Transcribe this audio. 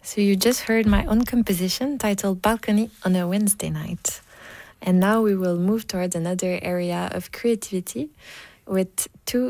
So you just heard my own composition titled Balcony on a Wednesday Night. And now we will move towards another area of creativity with two